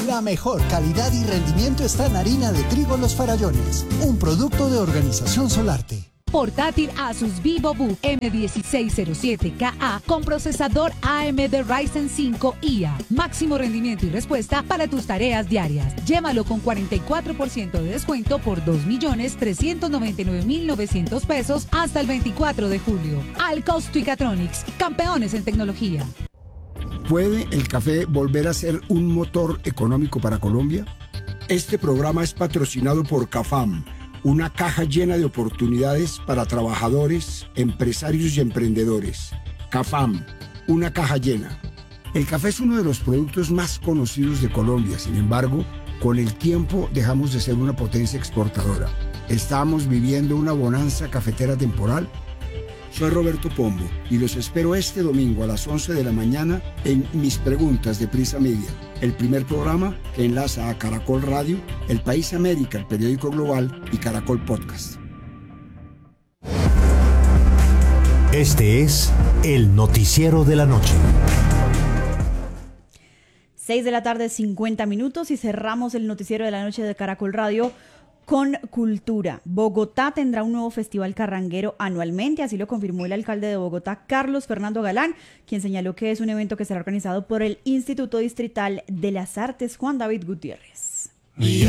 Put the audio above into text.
La mejor calidad y rendimiento está en harina de trigo Los Farallones, un producto de Organización Solarte. Portátil Asus VivoBook M1607KA con procesador AMD Ryzen 5 IA. Máximo rendimiento y respuesta para tus tareas diarias. Llévalo con 44% de descuento por 2.399.900 pesos hasta el 24 de julio. Alcos Twicatronics, campeones en tecnología. ¿Puede el café volver a ser un motor económico para Colombia? Este programa es patrocinado por CAFAM, una caja llena de oportunidades para trabajadores, empresarios y emprendedores. CAFAM, una caja llena. El café es uno de los productos más conocidos de Colombia. Sin embargo, con el tiempo dejamos de ser una potencia exportadora. ¿Estamos viviendo una bonanza cafetera temporal? Soy Roberto Pombo y los espero este domingo a las 11 de la mañana en Mis Preguntas de Prisa Media, el primer programa que enlaza a Caracol Radio, El País América, el periódico global y Caracol Podcast. Este es el noticiero de la noche. 6 de la tarde, 50 minutos y cerramos el noticiero de la noche de Caracol Radio con cultura. Bogotá tendrá un nuevo festival carranguero anualmente, así lo confirmó el alcalde de Bogotá, Carlos Fernando Galán, quien señaló que es un evento que será organizado por el Instituto Distrital de las Artes Juan David Gutiérrez.